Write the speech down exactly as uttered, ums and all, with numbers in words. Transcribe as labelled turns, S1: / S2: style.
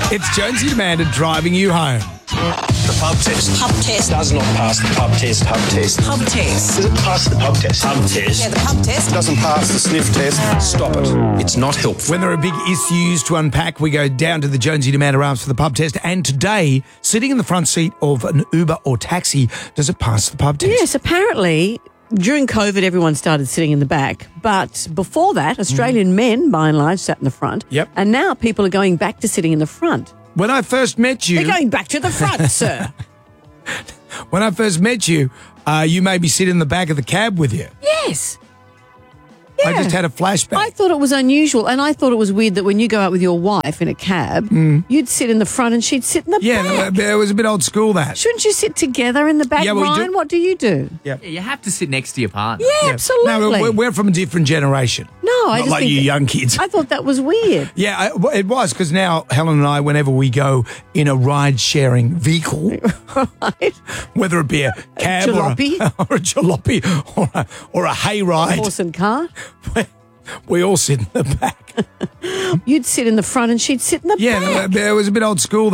S1: It's Jonesy Demander driving you home.
S2: The pub test.
S3: Pub test.
S2: Does not pass the pub test. Pub test.
S3: Pub test.
S2: Does it pass the pub test? Pub test.
S3: Yeah, the pub test.
S2: Doesn't pass the sniff test. Stop it. It's not helpful.
S1: When there are big issues to unpack, we go down to the Jonesy Demander arms for the pub test. And today, sitting in the front seat of an Uber or taxi, does it pass the pub test?
S4: Yes, apparently during COVID, everyone started sitting in the back. But before that, Australian mm. men, by and large, sat in the front.
S1: Yep.
S4: And now people are going back to sitting in the front.
S1: When I first met you...
S4: They're going back to the front, sir.
S1: When I first met you, uh, you made me sit in the back of the cab with you.
S4: Yes.
S1: I just had a flashback.
S4: I thought it was unusual, and I thought it was weird that when you go out with your wife in a cab, mm. you'd sit in the front and she'd sit in the
S1: yeah,
S4: back.
S1: Yeah, it was a bit old school, that.
S4: Shouldn't you sit together in the back,
S1: yeah, well,
S4: Ryan?
S1: do-
S4: What do you do?
S1: Yeah.
S5: Yeah, you have to sit next to your partner.
S4: Yeah,
S1: Yeah.
S4: absolutely.
S1: No, we're, we're from a different generation.
S4: No, I
S1: Not
S4: just
S1: like
S4: think
S1: you
S4: that-
S1: young kids.
S4: I thought that was weird.
S1: Yeah, I, well, it was, because now Helen and I, whenever we go in a ride-sharing vehicle,
S4: Right.
S1: whether it be a cab or a,
S4: jalopy.
S1: or a jalopy or a, or a hayride,
S4: Horse and car.
S1: we all sit in the back.
S4: You'd sit in the front and she'd sit in the
S1: Yeah,
S4: back.
S1: it was a bit old school.